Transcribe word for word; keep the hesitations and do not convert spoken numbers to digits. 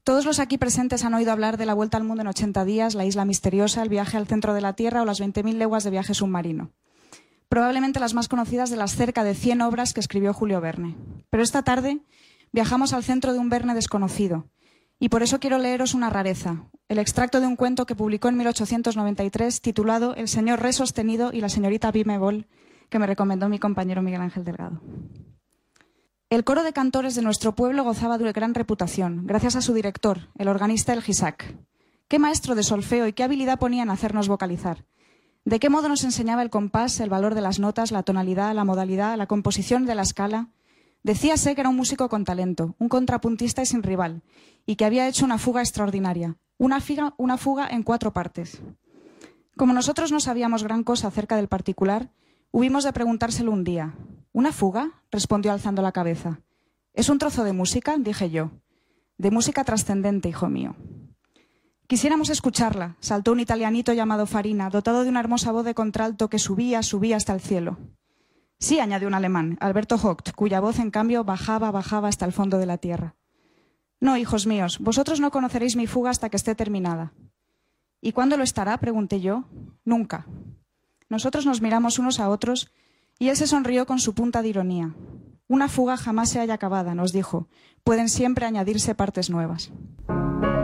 Todos los aquí presentes han oído hablar de La Vuelta al Mundo en ochenta días, La Isla Misteriosa, El Viaje al Centro de la Tierra o Las veinte mil leguas de viaje submarino. Probablemente las más conocidas de las cerca de cien obras que escribió Julio Verne. Pero esta tarde viajamos al centro de un Verne desconocido. Y por eso quiero leeros una rareza, el extracto de un cuento que publicó en mil ochocientos noventa y tres titulado El señor Re sostenido y la señorita Bimebol, que me recomendó mi compañero Miguel Ángel Delgado. El coro de cantores de nuestro pueblo gozaba de gran reputación, gracias a su director, el organista El Gisac. Qué maestro de solfeo y qué habilidad ponía en hacernos vocalizar. De qué modo nos enseñaba el compás, el valor de las notas, la tonalidad, la modalidad, la composición de la escala. Decíase que era un músico con talento, un contrapuntista y sin rival, y que había hecho una fuga extraordinaria, una, figa, una fuga en cuatro partes. Como nosotros no sabíamos gran cosa acerca del particular, hubimos de preguntárselo un día. ¿Una fuga?, respondió alzando la cabeza. ¿Es un trozo de música?, dije yo. De música trascendente, hijo mío. Quisiéramos escucharla, saltó un italianito llamado Farina, dotado de una hermosa voz de contralto que subía, subía hasta el cielo. Sí, añadió un alemán, Alberto Hocht, cuya voz, en cambio, bajaba, bajaba hasta el fondo de la tierra. No, hijos míos, vosotros no conoceréis mi fuga hasta que esté terminada. ¿Y cuándo lo estará?, pregunté yo. Nunca. Nosotros nos miramos unos a otros y él se sonrió con su punta de ironía. Una fuga jamás se halla acabada, nos dijo. Pueden siempre añadirse partes nuevas.